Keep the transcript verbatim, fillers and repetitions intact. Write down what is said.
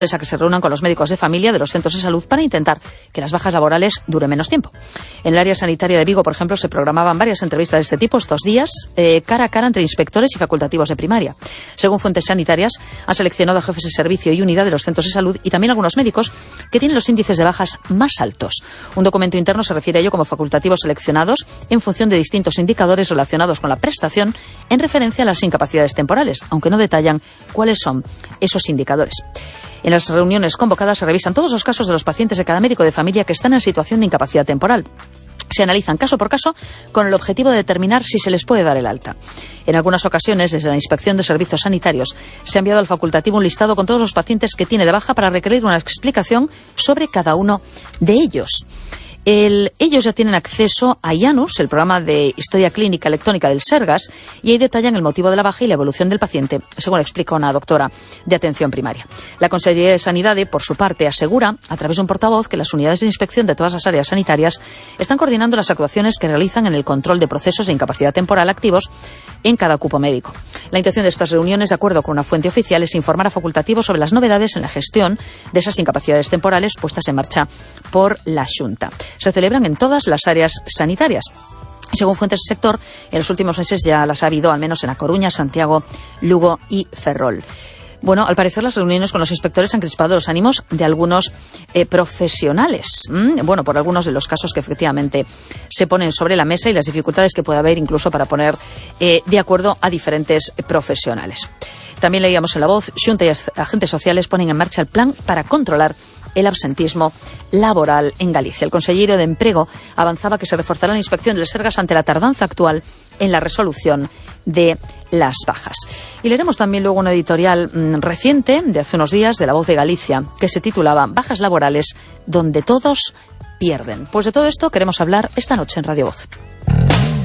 a que se reúnan con los médicos de familia de los centros de salud para intentar que las bajas laborales duren menos tiempo. En el área sanitaria de Vigo, por ejemplo, se programaban varias entrevistas de este tipo estos días, eh, cara a cara entre inspectores y facultativos de primaria. Según fuentes sanitarias, han seleccionado a jefes de servicio y unidad de los centros de salud y también algunos médicos que tienen los índices de bajas más altos. Un documento interno se refiere a ello como facultativos seleccionados en función de distintos indicadores relacionados con la prestación en referencia a las incapacidades temporales, aunque no detallan cuáles son esos indicadores. En las reuniones convocadas se revisan todos los casos de los pacientes de cada médico de familia que están en situación de incapacidad temporal. Se analizan caso por caso con el objetivo de determinar si se les puede dar el alta. En algunas ocasiones, desde la Inspección de Servicios Sanitarios, se ha enviado al facultativo un listado con todos los pacientes que tiene de baja para requerir una explicación sobre cada uno de ellos. El, ellos ya tienen acceso a IANUS, el programa de historia clínica electrónica del Sergas, y ahí detallan el motivo de la baja y la evolución del paciente, según explica una doctora de atención primaria. La Consellería de Sanidad, por su parte, asegura, a través de un portavoz, que las unidades de inspección de todas las áreas sanitarias están coordinando las actuaciones que realizan en el control de procesos de incapacidad temporal activos en cada cupo médico. La intención de estas reuniones, de acuerdo con una fuente oficial, es informar a facultativos sobre las novedades en la gestión de esas incapacidades temporales puestas en marcha por la Xunta. Se celebran en todas las áreas sanitarias. Según fuentes del sector, en los últimos meses ya las ha habido, al menos en A Coruña, Santiago, Lugo y Ferrol. Bueno, al parecer las reuniones con los inspectores han crispado los ánimos de algunos eh, profesionales. ¿Mm? Bueno, por algunos de los casos que efectivamente se ponen sobre la mesa y las dificultades que puede haber incluso para poner eh, de acuerdo a diferentes profesionales. También leíamos en La Voz, Xunta y agentes sociales ponen en marcha el plan para controlar el absentismo laboral en Galicia. El consejero de Empleo avanzaba que se reforzará la inspección del Sergas ante la tardanza actual en la resolución de las bajas. Y leeremos también luego una editorial mmm, reciente, de hace unos días, de La Voz de Galicia, que se titulaba Bajas laborales donde todos pierden. Pues de todo esto queremos hablar esta noche en Radio Voz.